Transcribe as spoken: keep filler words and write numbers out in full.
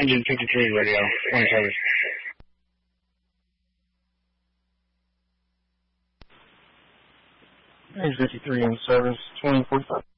Engine fifty-three radio, one service. Engine fifty-three in service, twenty forty-five.